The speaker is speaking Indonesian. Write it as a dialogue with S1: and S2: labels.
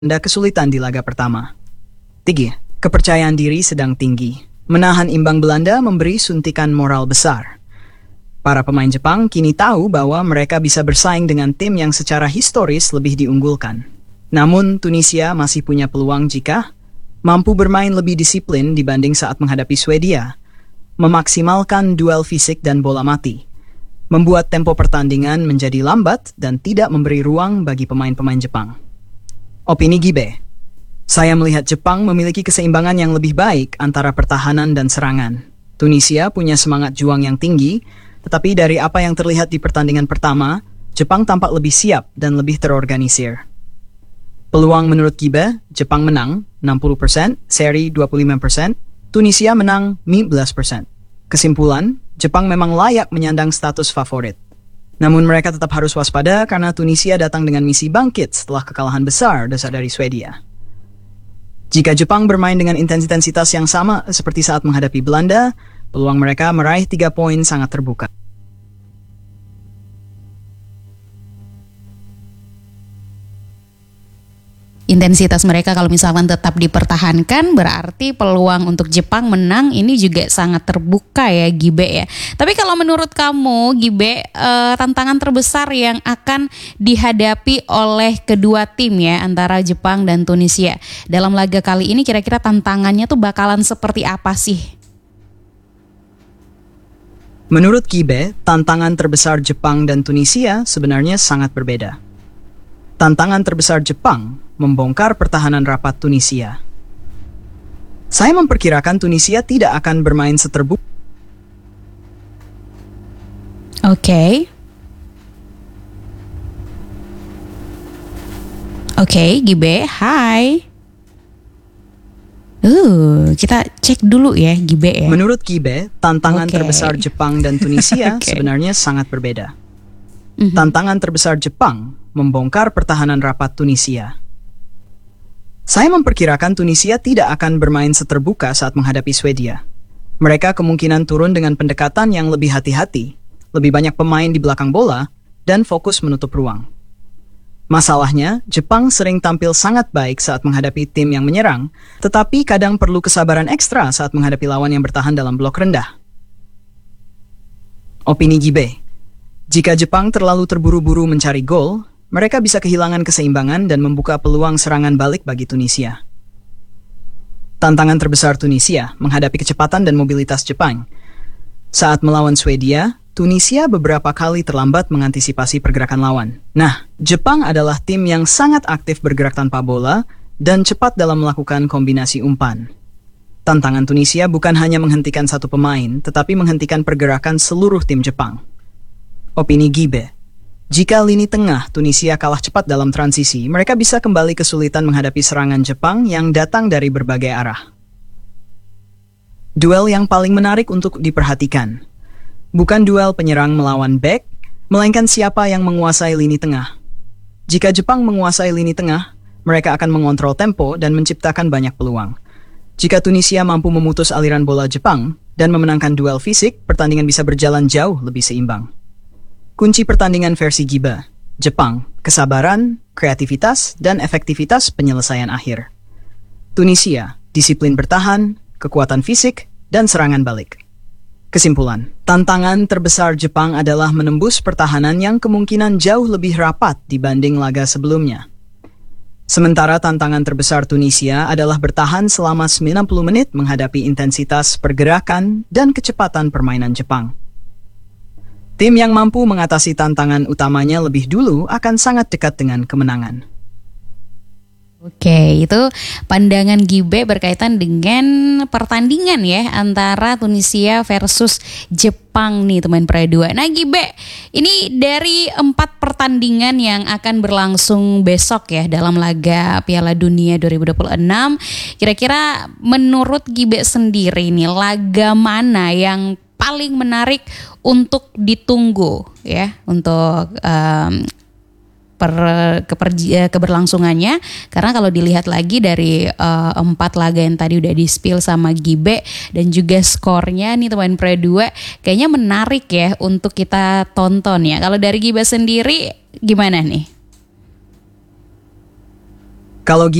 S1: kesulitan di laga pertama. 3. Kepercayaan diri sedang tinggi. Menahan imbang Belanda memberi suntikan moral besar. Para pemain Jepang kini tahu bahwa mereka bisa bersaing dengan tim yang secara historis lebih diunggulkan. Namun, Tunisia masih punya peluang jika mampu bermain lebih disiplin dibanding saat menghadapi Swedia, memaksimalkan duel fisik dan bola mati, membuat tempo pertandingan menjadi lambat dan tidak memberi ruang bagi pemain-pemain Jepang. Opini Gibe. Saya melihat Jepang memiliki keseimbangan yang lebih baik antara pertahanan dan serangan. Tunisia punya semangat juang yang tinggi, tetapi dari apa yang terlihat di pertandingan pertama, Jepang tampak lebih siap dan lebih terorganisir. Peluang menurut Gibe, Jepang menang 60%, seri 25%, Tunisia menang 15%. Kesimpulan, Jepang memang layak menyandang status favorit. Namun mereka tetap harus waspada karena Tunisia datang dengan misi bangkit setelah kekalahan besar dari Swedia. Jika Jepang bermain dengan intensitas yang sama seperti saat menghadapi Belanda, peluang mereka meraih 3 poin sangat terbuka.
S2: Intensitas mereka kalau misalkan tetap dipertahankan berarti peluang untuk Jepang menang ini juga sangat terbuka ya Gibe ya. Tapi kalau menurut kamu Gibe, tantangan terbesar yang akan dihadapi oleh kedua tim ya antara Jepang dan Tunisia dalam laga kali ini kira-kira tantangannya tuh bakalan seperti apa sih?
S1: Menurut Gibe, tantangan terbesar Jepang dan Tunisia sebenarnya sangat berbeda. Tantangan terbesar Jepang membongkar pertahanan rapat Tunisia. Saya memperkirakan Tunisia tidak akan bermain seterbuka.
S2: Oke, Gibe, hai. Kita cek dulu ya Gibe ya.
S1: Menurut Gibe, tantangan terbesar Jepang dan Tunisia sebenarnya sangat berbeda. Tantangan terbesar Jepang membongkar pertahanan rapat Tunisia. Saya memperkirakan Tunisia tidak akan bermain seterbuka saat menghadapi Swedia. Mereka kemungkinan turun dengan pendekatan yang lebih hati-hati, lebih banyak pemain di belakang bola, dan fokus menutup ruang. Masalahnya, Jepang sering tampil sangat baik saat menghadapi tim yang menyerang, tetapi kadang perlu kesabaran ekstra saat menghadapi lawan yang bertahan dalam blok rendah. Opini Gibe. Jika Jepang terlalu terburu-buru mencari gol, mereka bisa kehilangan keseimbangan dan membuka peluang serangan balik bagi Tunisia. Tantangan terbesar Tunisia menghadapi kecepatan dan mobilitas Jepang. Saat melawan Swedia, Tunisia beberapa kali terlambat mengantisipasi pergerakan lawan. Nah, Jepang adalah tim yang sangat aktif bergerak tanpa bola dan cepat dalam melakukan kombinasi umpan. Tantangan Tunisia bukan hanya menghentikan satu pemain, tetapi menghentikan pergerakan seluruh tim Jepang. Opini Gibe. Jika lini tengah Tunisia kalah cepat dalam transisi, mereka bisa kembali kesulitan menghadapi serangan Jepang yang datang dari berbagai arah. Duel yang paling menarik untuk diperhatikan. Bukan duel penyerang melawan bek, melainkan siapa yang menguasai lini tengah. Jika Jepang menguasai lini tengah, mereka akan mengontrol tempo dan menciptakan banyak peluang. Jika Tunisia mampu memutus aliran bola Jepang dan memenangkan duel fisik, pertandingan bisa berjalan jauh lebih seimbang. Kunci pertandingan versi Gibe, Jepang, kesabaran, kreativitas, dan efektivitas penyelesaian akhir. Tunisia, disiplin bertahan, kekuatan fisik, dan serangan balik. Kesimpulan, tantangan terbesar Jepang adalah menembus pertahanan yang kemungkinan jauh lebih rapat dibanding laga sebelumnya. Sementara tantangan terbesar Tunisia adalah bertahan selama 90 menit menghadapi intensitas pergerakan dan kecepatan permainan Jepang. Tim yang mampu mengatasi tantangan utamanya lebih dulu akan sangat dekat dengan kemenangan.
S2: Oke, itu pandangan Gibe berkaitan dengan pertandingan ya antara Tunisia versus Jepang nih teman Pra2. Nah Gibe, ini dari 4 pertandingan yang akan berlangsung besok ya dalam laga Piala Dunia 2026, kira-kira menurut Gibe sendiri nih laga mana yang paling menarik untuk ditunggu ya untuk keberlangsungannya, karena kalau dilihat lagi dari 4 laga yang tadi udah di-spill sama Gibe dan juga skornya nih teman Pra2 kayaknya menarik ya untuk kita tonton ya. Kalau dari Gibe sendiri gimana nih?
S1: Kalau